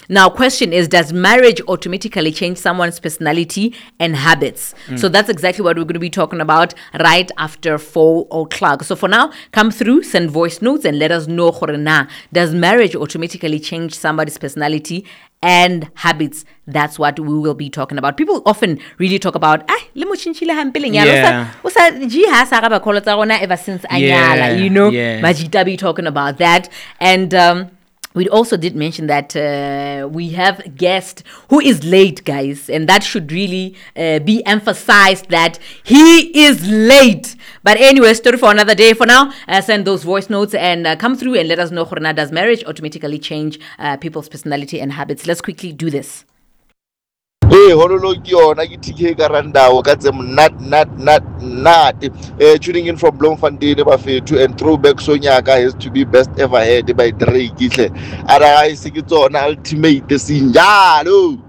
Now, question is, does marriage automatically change someone's personality and habits? So that's exactly what we're going to be talking about right after 4 o'clock. So for now, come through, send voice notes, and let us know, does marriage automatically change somebody's personality and habits? That's what we will be talking about. People often really talk about ever since anyala, you know, Majita be talking about that. And we also did mention that we have a guest who is late, guys, and that should really be emphasized that he is late. But anyway, story for another day. For now, send those voice notes and come through and let us know, does marriage automatically change people's personality and habits? Let's quickly do this. Hey, tuning in from Bloemfontein, Bafetu, and Throwback Sonyaka has to be best ever heard by Drake. Otherwise, it's on ultimate the scene.